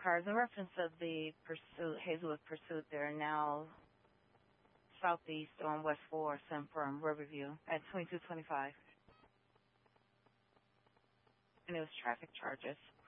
cars in reference of the Pursuit, Hazelwood Pursuit. They're now southeast on West 4th and from Riverview at 2225. And it was traffic charges.